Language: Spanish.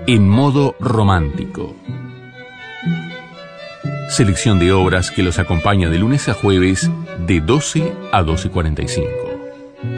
En modo romántico. Selección de obras que los acompaña de lunes a jueves de 12 a 12:45.